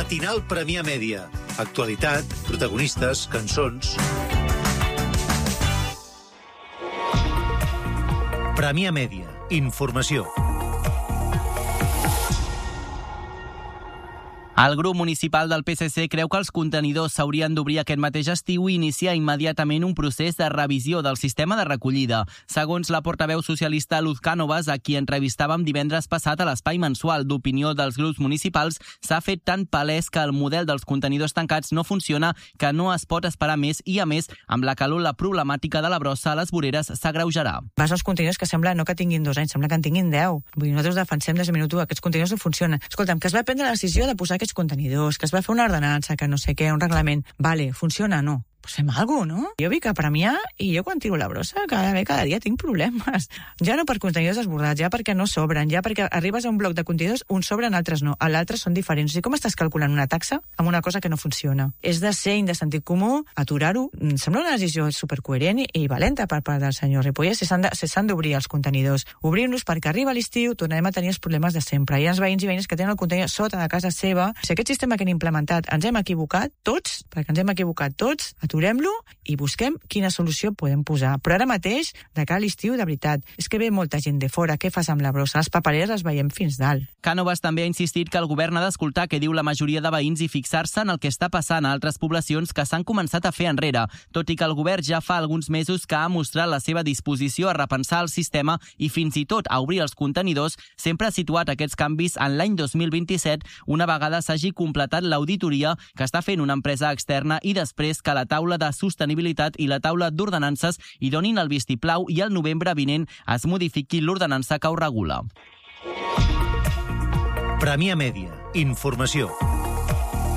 Matinal Premià Mèdia. Actualitat, protagonistes, cançons... Premià Mèdia. Informació. El grup municipal del PSC creu que els contenidors s'haurien d'obrir aquest mateix estiu i iniciar immediatament un procés de revisió del sistema de recollida. Segons la portaveu socialista Luz Cánovas, a qui entrevistàvem divendres passat a l'espai mensual d'opinió dels grups municipals, s'ha fet tan palès que el model dels contenidors tancats no funciona, que no es pot esperar més i, a més, amb la calor, la problemàtica de la brossa a les voreres s'agreujarà. Vas als contenidors que sembla no que tinguin 2 anys, sembla que en tinguin 10. Vull dir, nosaltres defensem des de minut 1, aquests contenidors no funcionen. Escolta'm, que es va prendre la decisió de posar aquests contenidors, que es va fer una ordenança, que no sé què, un reglament. Vale, funciona, no. Pues fem alguna cosa, no? Jo vinc a Premià i jo quan tiro la brossa cada dia tinc problemes. Ja no per contenidors desbordats, ja perquè no sobren, ja perquè arribes a un bloc de contenidors, uns sobren, altres no. A l'altre són diferents. I com estàs calculant una taxa amb una cosa que no funciona? És de seny, de sentit comú, aturar-ho. Em sembla una decisió supercoherent i valenta per part del senyor Ripollès. Se s'han d'obrir els contenidors. Obrim-los perquè arriba l'estiu, tornarem a tenir els problemes de sempre. Hi ha els veïns i veïnes que tenen el contenidor sota de casa seva. Si aquest sistema que hem implementat ens hem equivocat tots, perquè ens hem equivocat tots, aturem-lo i busquem quina solució podem posar. Però ara mateix, de cara a l'estiu, de veritat, és que ve molta gent de fora. Què fas amb la brossa? Les papereres les veiem fins dalt. Cánovas també ha insistit que el govern ha d'escoltar què diu la majoria de veïns i fixar-se en el que està passant a altres poblacions que s'han començat a fer enrere, tot i que el govern ja fa alguns mesos que ha mostrat la seva disposició a repensar el sistema i fins i tot a obrir els contenidors, sempre ha situat aquests canvis en l'any 2027, una vegada s'hagi completat l'auditoria que està fent una empresa externa i després que la taula de sostenibilitat i la taula d'ordenances hi donin el vistiplau i al novembre vinent es modifiqui l'ordenança que ho regula. Premià Mèdia. Informació.